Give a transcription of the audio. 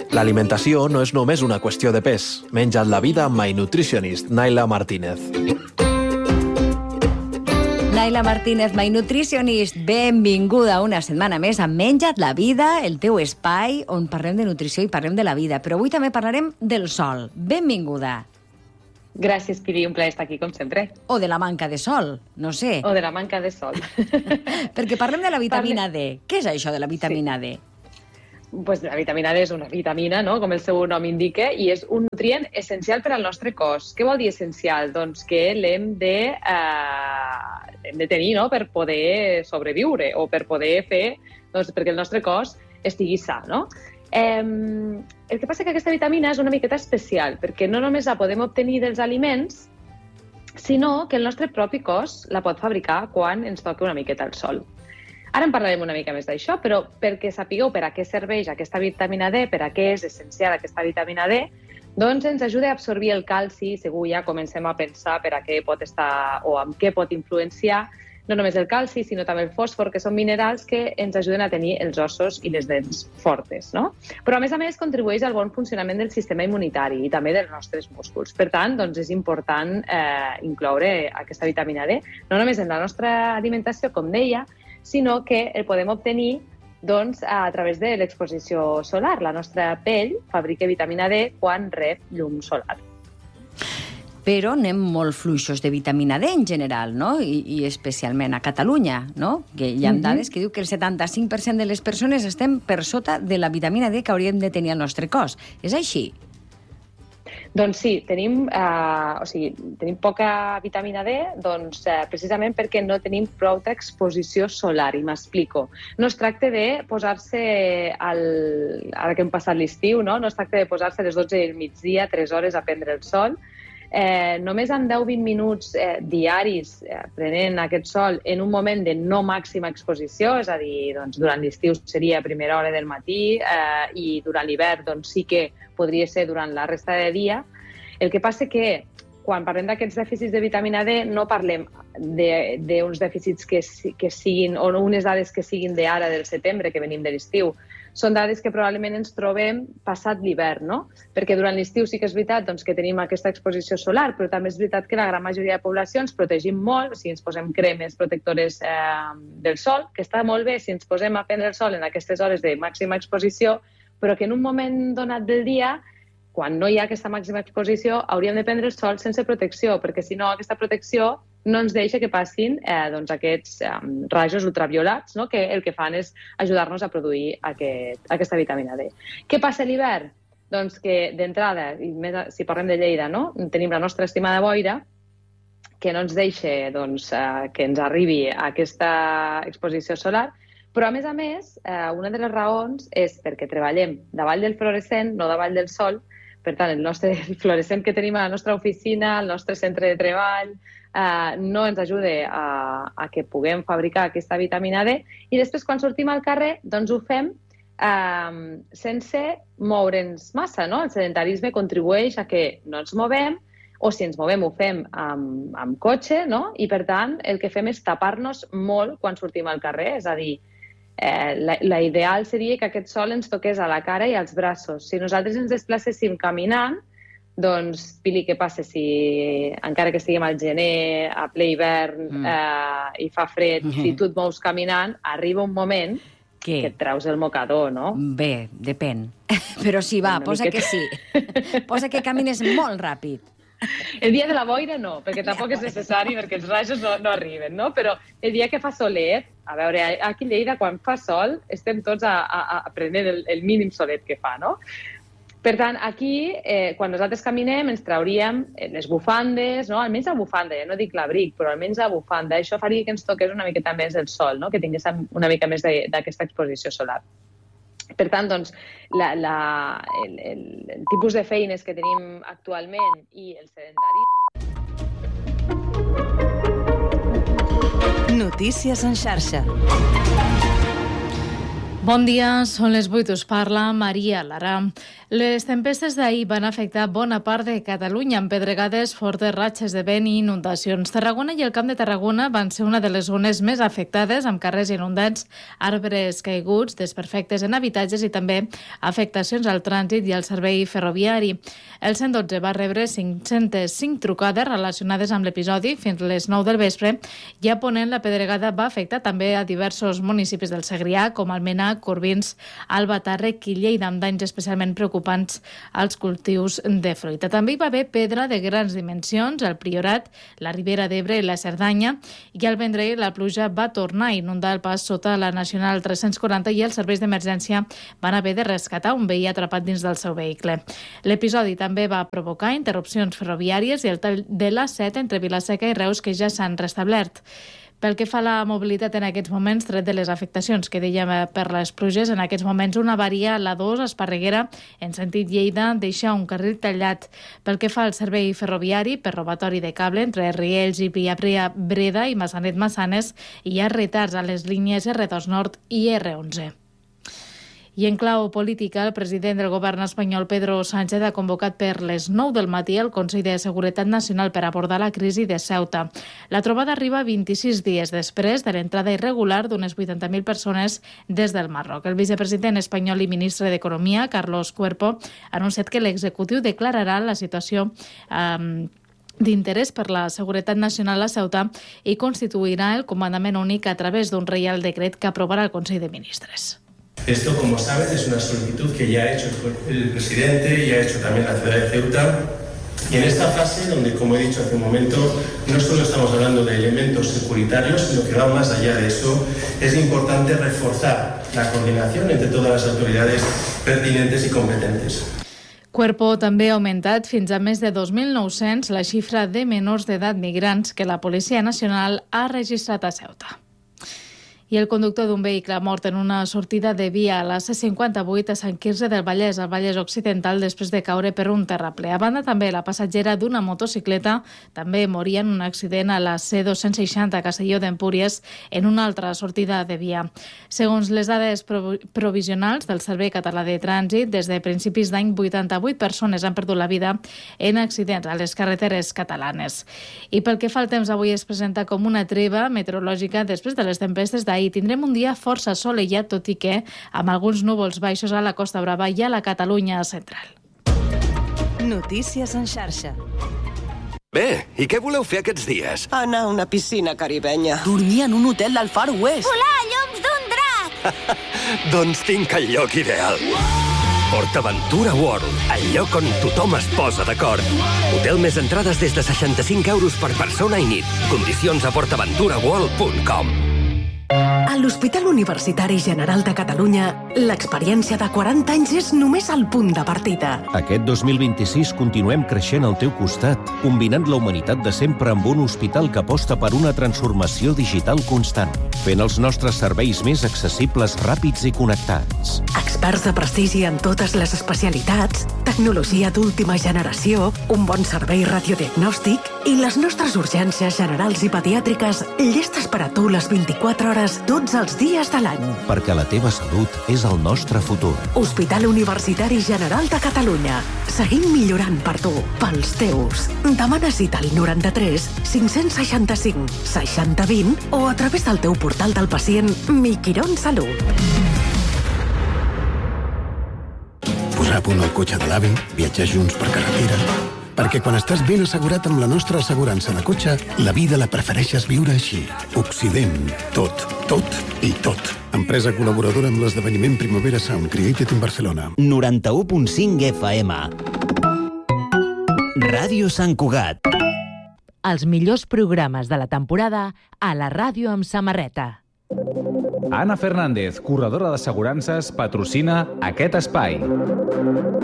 L'alimentació no és només una qüestió de pes. Menja't la vida amb My Nutritionist, Naila Martínez. Naila Martínez, My Nutritionist, benvinguda una setmana més a Menja't la vida, el teu espai on parlem de nutrició i parlem de la vida. Però avui també parlarem del sol. Benvinguda. Gràcies, Pili, un plaer estar aquí, com sempre. O de la manca de sol, no sé. O de la manca de sol. Perquè parlem de la vitamina D. Què és això de la vitamina D? Pues la vitamina D és una vitamina, no?, com el seu nom indica, i és un nutrient essencial per al nostre cos. Què vol dir essencial? Doncs que l'hem de tenir, no?, per poder sobreviure o per poder fer, doncs, perquè el nostre cos estigui sa, no? El que passa que aquesta vitamina és una miqueta especial, perquè no només la podem obtenir dels aliments, sinó que el nostre propi cos la pot fabricar quan ens toca una miqueta el sol. Ara en parlarem una mica més d'això, però perquè sapigueu per a què serveix aquesta vitamina D, per a què és essencial aquesta vitamina D, doncs ens ajuda a absorbir el calci, segur ja comencem a pensar per a què pot estar o amb què pot influenciar, no només el calci, sinó també el fòsfor, que són minerals que ens ajuden a tenir els ossos i les dents fortes, no? Però a més contribueix al bon funcionament del sistema immunitari i també dels nostres músculs. Per tant, doncs és important incloure aquesta vitamina D, no només en la nostra alimentació, com deia, sinó que el podem obtenir doncs, a través de l'exposició solar. La nostra pell fabrica vitamina D quan rep llum solar. Però anem molt fluixos de vitamina D en general, no? I especialment a Catalunya, no? Que hi ha dades que diu que el 75% de les persones estem per sota de la vitamina D que hauríem de tenir al nostre cos. És així? Doncs sí, tenim poca vitamina D precisament perquè no tenim prou exposició solar, i m'explico. No es tracta de posar-se, ara que hem passat l'estiu, no es tracta de posar-se a les 12 del migdia, 3 hores a prendre el sol. Només amb 10-20 minuts diaris prenent aquest sol en un moment de no màxima exposició, és a dir, durant l'estiu seria a primera hora del matí i durant l'hivern sí que podria ser durant la resta de dia. El que passa que quan parlem d'aquests dèficits de vitamina D no parlem d'uns dèficits que siguin, o unes dades que siguin d'ara, del setembre, que venim de l'estiu. Són dades que probablement ens trobem passat l'hivern, no? Perquè durant l'estiu sí que és veritat que tenim aquesta exposició solar, però també és veritat que la gran majoria de població ens protegim molt, o sigui, ens posem cremes protectores del sol, que està molt bé si ens posem a prendre el sol en aquestes hores de màxima exposició, però que en un moment donat del dia, quan no hi ha aquesta màxima exposició, hauríem de prendre el sol sense protecció, perquè si no aquesta protecció no ens deixa que passin aquests rajos ultraviolats, no? Que el que fan és ajudar-nos a produir aquesta vitamina D. Què passa a l'hivern? Doncs que d'entrada, i més si parlem de Lleida, no? Tenim la nostra estimada boira, que no ens deixa que ens arribi aquesta exposició solar, però a més, una de les raons és perquè treballem davall del fluorescent, no davall del sol. Per tant, el fluorescent que tenim a la nostra oficina, al nostre centre de treball, no ens ajuda a que puguem fabricar aquesta vitamina D, i després quan sortim al carrer doncs ho fem sense moure'ns massa, no? El sedentarisme contribueix a que no ens movem, o si ens movem ho fem amb cotxe, no? I per tant el que fem és tapar-nos molt quan sortim al carrer, és a dir, l'ideal seria que aquest sol ens toqués a la cara i als braços. Si nosaltres ens desplacéssim caminant, doncs, Pili, què passa si, encara que estiguem al gener, a ple hivern, i fa fred, si tu et mous caminant, arriba un moment que et traus el mocador, no? Bé, depèn. Però sí, va, posa que sí. Posa que camines molt ràpid. El dia de la boira no, perquè tampoc és necessari, perquè els rajos no arriben, no? Però el dia que fa solet, a veure, aquí a Lleida, quan fa sol, estem tots a prendre el mínim solet que fa, no? Per tant, aquí, quan nosaltres caminem, ens trauríem les bufandes, no? Almenys la bufanda, ja no dic l'abric, però almenys la bufanda. Això faria que ens toqués una miqueta més el sol, no? Que tingués una mica més d'aquesta exposició solar. Per tant, doncs, el tipus de feines que tenim actualment i el sedentarisme... Notícies en xarxa. Bon dia, són les 8, us parla Maria Lara. Les tempestes d'ahir van afectar bona part de Catalunya, amb pedregades, fortes ratxes de vent i inundacions. Tarragona i el Camp de Tarragona van ser una de les zones més afectades, amb carrers inundats, arbres caiguts, desperfectes en habitatges i també afectacions al trànsit i al servei ferroviari. El 112 va rebre 505 trucades relacionades amb l'episodi fins les 9 del vespre i a Ponent la pedregada va afectar també a diversos municipis del Segrià, com Almenar, Corbins, Albatàrrec i Lleida, amb danys especialment preocupants als cultius de fruita. També hi va haver pedra de grans dimensions al Priorat, la Ribera d'Ebre i la Cerdanya, i al Vendrell la pluja va tornar a inundar el pas sota la Nacional 340 i els serveis d'emergència van haver de rescatar un veí atrapat dins del seu vehicle. L'episodi també va provocar interrupcions ferroviàries i el tall de l'A7 entre Vila-seca i Reus, que ja s'han restablert. Pel que fa a la mobilitat en aquests moments, tret de les afectacions que dèiem per les pluges, en aquests moments una avaria a l'A2 a Esparreguera en sentit Lleida deixa un carril tallat. Pel que fa al servei ferroviari, per robatori de cable entre Riells i Viabrea-Breda i Massanet-Massanes, hi ha retards a les línies R2 Nord i R11. I en clau política, el president del govern espanyol, Pedro Sánchez, ha convocat per les 9 del matí el Consell de Seguretat Nacional per abordar la crisi de Ceuta. La trobada arriba 26 dies després de l'entrada irregular d'unes 80.000 persones des del Marroc. El vicepresident espanyol i ministre d'Economia, Carlos Cuerpo, ha anunciat que l'executiu declararà la situació d'interès per la seguretat nacional a Ceuta i constituirà el comandament únic a través d'un reial decret que aprovarà el Consell de Ministres. Esto, como saben, es una solicitud que ya ha hecho el presidente y ha hecho también la ciudad de Ceuta. Y en esta fase, donde, como he dicho hace un momento, no solo estamos hablando de elementos securitarios, sino que va más allá de eso, es importante reforzar la coordinación entre todas las autoridades pertinentes y competentes. Cuerpo també ha augmentat fins a més de 2.900 la xifra de menors d'edat migrants que la Policia Nacional ha registrat a Ceuta. I el conductor d'un vehicle ha mort en una sortida de via a la C58 a Sant Quirze del Vallès, al Vallès Occidental, després de caure per un terraplè. A banda, també la passatgera d'una motocicleta també moria en un accident a la C260 a Castelló d'Empúries en una altra sortida de via. Segons les dades provisionals del Servei Català de Trànsit, des de principis d'any 88 persones han perdut la vida en accidents a les carreteres catalanes. I pel que fa al temps, avui es presenta com una treva meteorològica després de les tempestes d'ahir. Tindrem un dia força assolellat, tot i que amb alguns núvols baixos a la Costa Brava i a la Catalunya central. Notícies en xarxa. Bé, i què voleu fer aquests dies? Anar a una piscina caribenya. Dormir en un hotel del Far West. Volar a lloms d'un drac. Doncs tinc el lloc ideal. PortAventura World, el lloc on tothom es posa d'acord. Hotel més entrades des de 65 euros per persona i nit. Condicions a portaventuraworld.com. A l'Hospital Universitari General de Catalunya, l'experiència de 40 anys és només el punt de partida. Aquest 2026 continuem creixent al teu costat, combinant la humanitat de sempre amb un hospital que aposta per una transformació digital constant, fent els nostres serveis més accessibles, ràpids i connectats. Experts de prestigi en totes les especialitats, tecnologia d'última generació, un bon servei radiodiagnòstic i les nostres urgències generals i pediàtriques llestes per a tu les 24 hores tots els dies de l'any. Perquè la teva salut és el nostre futur. Hospital Universitari General de Catalunya. Seguim millorant per tu, pels teus. Demana cita al 93 565 6020 o a través del teu portal del pacient Mi Quirón Salut. Posar a punt el cotxe de l'avi, viatjar junts per carretera. Perquè quan estàs ben assegurat amb la nostra assegurança de cotxe, la vida la prefereixes viure així. Occident. Tot, tot i tot. Empresa col·laboradora amb l'esdeveniment Primavera Sound Created in Barcelona. 91.5 FM. Ràdio Sant Cugat. Els millors programes de la temporada a la ràdio amb samarreta. Ana Fernández, corredora d'assegurances, patrocina aquest espai.